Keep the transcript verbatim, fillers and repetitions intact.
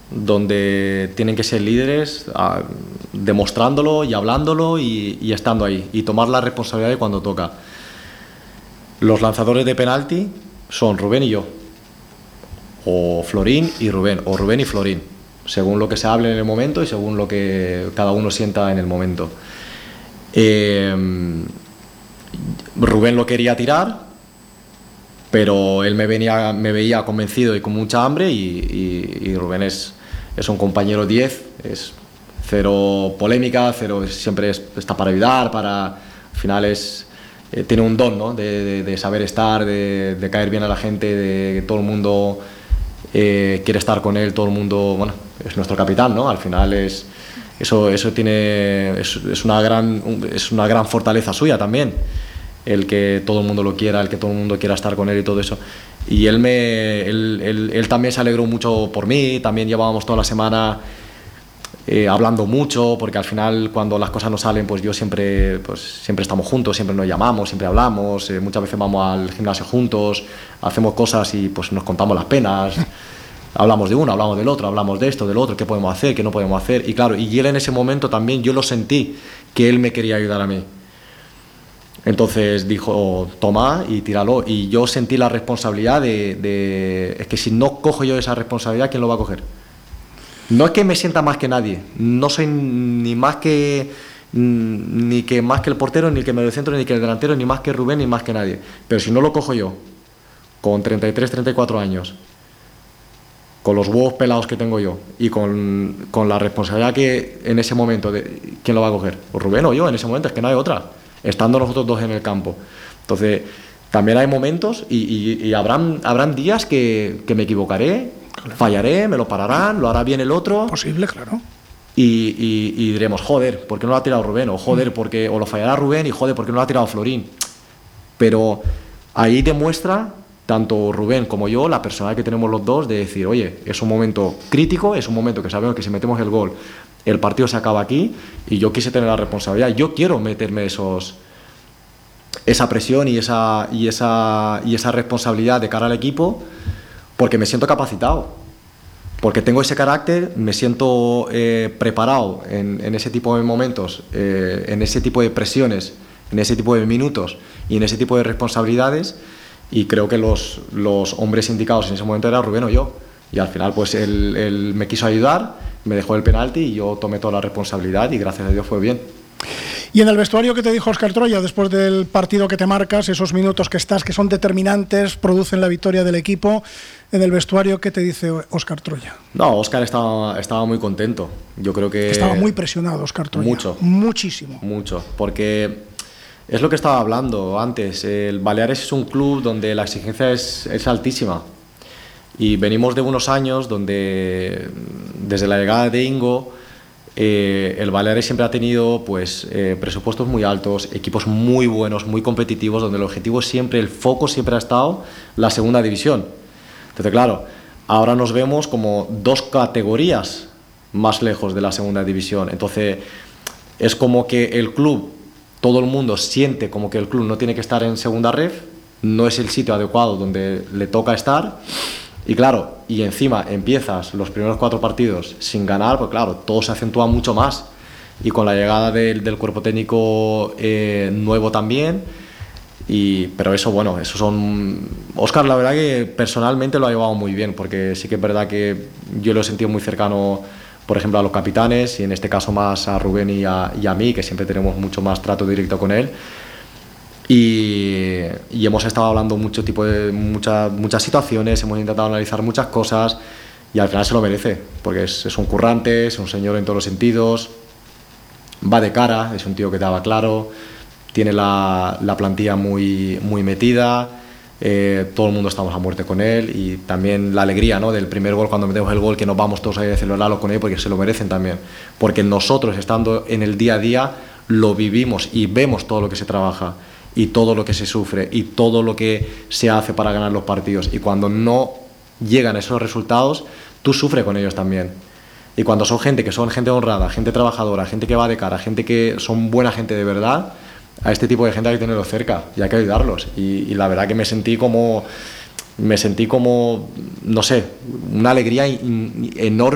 donde tienen que ser líderes, a, demostrándolo y hablándolo y, y estando ahí, y tomar la responsabilidad de cuando toca. Los lanzadores de penalti son Rubén y yo, o Florín y Rubén, o Rubén y Florín, según lo que se hable en el momento y según lo que cada uno sienta en el momento. Eh, Rubén lo quería tirar, pero él me, venía, me veía convencido y con mucha hambre, y, y, y Rubén es, es un compañero diez, es cero polémica, cero, siempre es, está para ayudar, para, al final es... Eh, tiene un don, ¿no? de, de, de saber estar, de, de caer bien a la gente, de que todo el mundo eh, quiere estar con él, todo el mundo, bueno, es nuestro capitán, ¿no? Al final es eso, eso tiene es, es una gran es una gran fortaleza suya también, el que todo el mundo lo quiera, el que todo el mundo quiera estar con él y todo eso. Y él me él, él, él también se alegró mucho por mí, también llevábamos toda la semana Eh, hablando mucho, porque al final cuando las cosas no salen, pues yo siempre, pues siempre estamos juntos, siempre nos llamamos, siempre hablamos, eh, muchas veces vamos al gimnasio juntos, hacemos cosas y pues nos contamos las penas, hablamos de uno, hablamos del otro, hablamos de esto, del otro, qué podemos hacer, qué no podemos hacer, y claro, y él en ese momento también yo lo sentí, que él me quería ayudar a mí. Entonces dijo, toma y tíralo, y yo sentí la responsabilidad de, de, es que si no cojo yo esa responsabilidad, ¿quién lo va a coger? No es que me sienta más que nadie, no soy ni más que ni que más que el portero, ni que el mediocentro, ni que el delantero, ni más que Rubén, ni más que nadie. Pero si no lo cojo yo, con treinta y tres, treinta y cuatro años, con los huevos pelados que tengo yo y con, con la responsabilidad que en ese momento, de, ¿quién lo va a coger? ¿O Rubén o yo? En ese momento es que no hay otra, estando nosotros dos en el campo. Entonces, también hay momentos y, y, y habrán, habrán días que, que me equivocaré, fallaré, me lo pararán, lo hará bien el otro. Posible, claro. Y, y, y diremos, joder, ¿por qué no lo ha tirado Rubén? O joder, porque, o lo fallará Rubén y joder, ¿por qué no lo ha tirado Florín? Pero ahí demuestra, tanto Rubén como yo, la personalidad que tenemos los dos, de decir, oye, es un momento crítico, es un momento que sabemos que si metemos el gol, el partido se acaba aquí, y yo quise tener la responsabilidad, yo quiero meterme esos... esa presión y esa, y, esa, y esa responsabilidad de cara al equipo, porque me siento capacitado, porque tengo ese carácter, me siento eh, preparado en, en ese tipo de momentos, eh, en ese tipo de presiones, en ese tipo de minutos y en ese tipo de responsabilidades, y creo que los, los hombres indicados en ese momento eran Rubén o yo, y al final pues él, él me quiso ayudar, me dejó el penalti y yo tomé toda la responsabilidad y gracias a Dios fue bien. Y en el vestuario, ¿qué te dijo Óscar Troya después del partido que te marcas, esos minutos que estás, que son determinantes, producen la victoria del equipo? En el vestuario, ¿qué te dice Óscar Troya? No, Óscar estaba, estaba muy contento. Yo creo que... Estaba muy presionado Óscar Troya. Mucho. Muchísimo. Mucho, porque es lo que estaba hablando antes. El Baleares es un club donde la exigencia es, es altísima. Y venimos de unos años donde, desde la llegada de Ingo, Eh, el Baleares siempre ha tenido pues, eh, presupuestos muy altos, equipos muy buenos, muy competitivos, donde el objetivo siempre, el foco siempre ha estado la segunda división. Entonces, claro, ahora nos vemos como dos categorías más lejos de la segunda división. Entonces, es como que el club, todo el mundo siente como que el club no tiene que estar en segunda ref, no es el sitio adecuado donde le toca estar. Y claro, y encima empiezas los primeros cuatro partidos sin ganar, pues claro, todo se acentúa mucho más. Y con la llegada del, del cuerpo técnico eh, nuevo también, y, pero eso, bueno, eso son... Óscar, la verdad que personalmente lo ha llevado muy bien, porque sí que es verdad que yo lo he sentido muy cercano, por ejemplo, a los capitanes, y en este caso más a Rubén y a, y a mí, que siempre tenemos mucho más trato directo con él. Y, y hemos estado hablando mucho tipo de muchas muchas situaciones, hemos intentado analizar muchas cosas y al final se lo merece, porque es, es un currante, es un señor en todos los sentidos, va de cara, es un tío que te va claro, tiene la, la plantilla muy, muy metida, eh, todo el mundo estamos a muerte con él, y también la alegría, ¿no?, del primer gol, cuando metemos el gol, que nos vamos todos ahí a celebrarlo con él, porque se lo merecen también, porque nosotros, estando en el día a día, lo vivimos y vemos todo lo que se trabaja y todo lo que se sufre y todo lo que se hace para ganar los partidos, y cuando no llegan esos resultados, tú sufres con ellos también. Y cuando son gente que son gente honrada, gente trabajadora, gente que va de cara, gente que son buena gente de verdad, a este tipo de gente hay que tenerlos cerca y hay que ayudarlos. Y, y la verdad que me sentí como, me sentí como, no sé, una alegría in, in, enorme